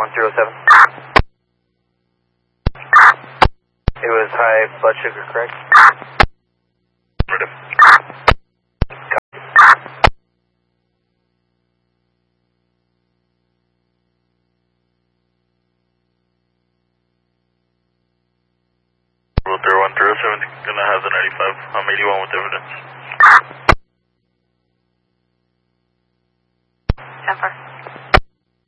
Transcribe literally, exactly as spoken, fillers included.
one zero seven. It was high blood sugar, correct? Affirmative. Road zero one zero seven, gonna have the ninety-five. I'm eighty-one with evidence. ten four.